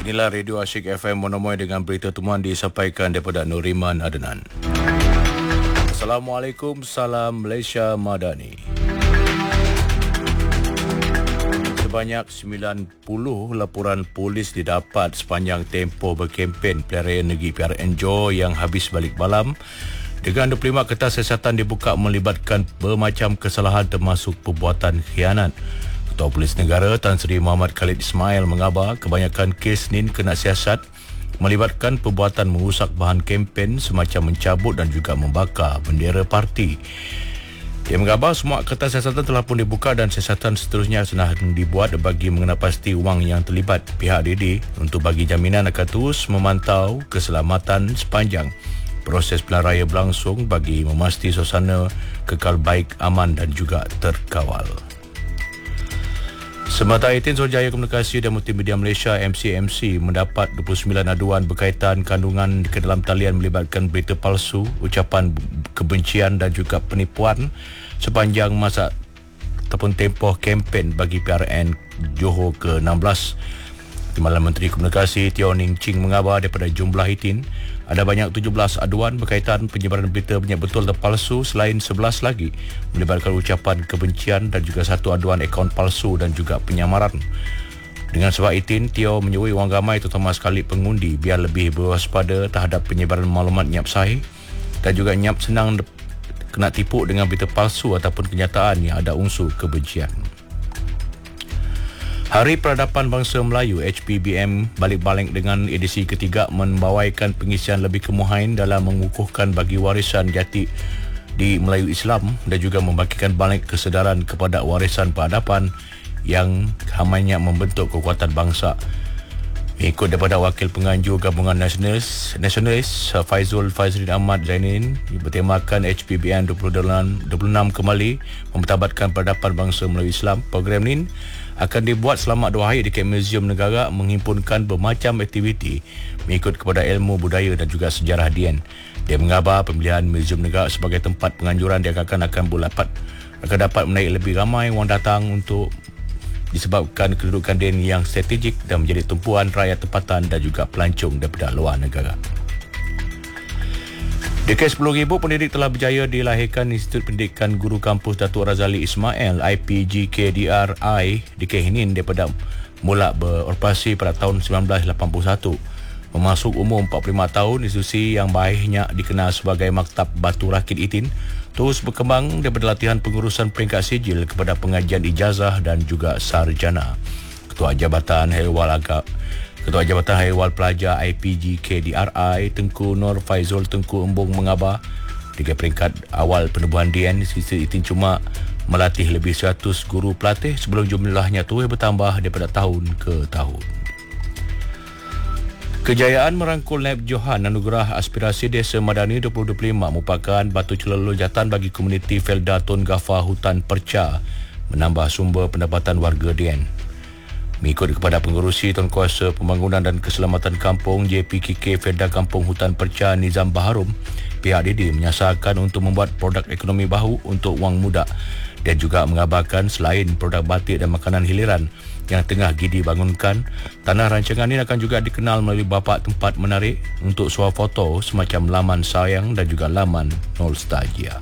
Inilah Radio Asyik FM Monomoy dengan berita temuan disampaikan daripada Nuriman Adnan. Assalamualaikum, salam Malaysia Madani. Sebanyak 90 laporan polis didapat sepanjang tempoh berkempen Pilihan Raya Negeri PRN Johor yang habis balik malam. Dengan 25 kertas siasatan dibuka melibatkan bermacam kesalahan termasuk perbuatan khianat. Ketua Polis Negara Tan Sri Muhammad Khalid Ismail mengabar kebanyakan kes NIN kena siasat melibatkan perbuatan merusak bahan kempen semacam mencabut dan juga membakar bendera parti. Dia mengabar semua kertas siasatan telah pun dibuka dan siasatan seterusnya sedang dibuat bagi mengenal pasti wang yang terlibat. Pihak DD untuk bagi jaminan akan terus memantau keselamatan sepanjang proses pilihan raya berlangsung bagi memastikan suasana kekal baik, aman dan juga terkawal. Sementara itu, Suruhanjaya Komunikasi dan Multimedia Malaysia MCMC mendapat 29 aduan berkaitan kandungan ke dalam talian melibatkan berita palsu, ucapan kebencian dan juga penipuan sepanjang masa ataupun tempoh kempen bagi PRN Johor ke-16. Timbalan Menteri Komunikasi Teo Ning Ching mengabar daripada jumlah itin ada banyak 17 aduan berkaitan penyebaran berita banyak betul dan palsu selain 11 lagi melibatkan ucapan kebencian dan juga satu aduan akaun palsu dan juga penyamaran. Dengan sebab itin, Teo menyuruh orang ramai terutama sekali pengundi biar lebih berwaspada terhadap penyebaran maklumat nyap sahih dan juga nyap senang kena tipu dengan berita palsu ataupun kenyataan yang ada unsur kebencian. Hari Peradaban Bangsa Melayu HPBM balik-balik dengan edisi ketiga membawaikan pengisian lebih kemudahan dalam mengukuhkan bagi warisan jati di Melayu Islam dan juga membagikan balik kesedaran kepada warisan peradaban yang hamanya membentuk kekuatan bangsa. Mengikut daripada Wakil Penganjur Gabungan Nasionalis Faizul Fazrin Ahmad Zainin bertemakan HPBM 2026 kembali mempertabatkan peradaban bangsa Melayu Islam. Program ini akan dibuat selama 2 hari di Kem Museum Negara menghimpunkan bermacam aktiviti mengikut kepada ilmu budaya dan juga sejarah Dian. Dia mengabar pemilihan Museum Negara sebagai tempat penganjuran dia akan dapat menarik lebih ramai orang datang untuk disebabkan kedudukan Dian yang strategik dan menjadi tumpuan rakyat tempatan dan juga pelancong daripada luar negara. Dekat 10,000 pendidik telah berjaya dilahirkan Institut Pendidikan Guru Kampus Datuk Razali Ismail IPGKDRI di Kehinin daripada mula beroperasi pada tahun 1981. Memasuk umur 45 tahun, institusi yang banyak dikenal sebagai Maktab Batu Rakit Itin terus berkembang daripada latihan pengurusan peringkat sijil kepada pengajian ijazah dan juga sarjana. Ketua Jabatan Haiwal Pelajar IPGKDRI Tengku Nur Faizul Tengku Embung mengabar 3 peringkat awal penubuhan DN institusi Itin cuma melatih lebih 100 guru pelatih sebelum jumlahnya terus bertambah daripada tahun ke tahun. Kejayaan merangkul Naib Johan Anugerah Aspirasi Desa Madani 2025 merupakan batu celolojatan bagi komuniti Felda Tun Gafar Hutan Perca menambah sumber pendapatan warga DN. Mengikut kepada pengerusi Tuankuasa Pembangunan dan Keselamatan Kampung JPKK Felda Kampung Hutan Perca Nizam Baharum, pihak DD menyasarkan untuk membuat produk ekonomi baru untuk wang muda dan juga mengabarkan selain produk batik dan makanan hiliran yang tengah gidi bangunkan, tanah rancangan ini akan juga dikenal melalui bapa tempat menarik untuk suah foto semacam laman sayang dan juga laman nostalgia.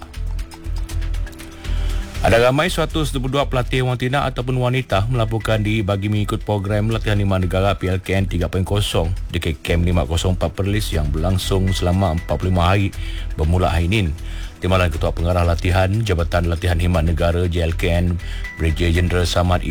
Ada ramai 122 pelatih wanita ataupun wanita melaporkan diri bagi mengikut program latihan 5 negara PLKN 3.0 di Kem 504 Perlis yang berlangsung selama 45 hari bermula hari ini. Timbalan Ketua Pengarah Latihan Jabatan Latihan Khidmat Negara JLKN Brigadier Jeneral Samad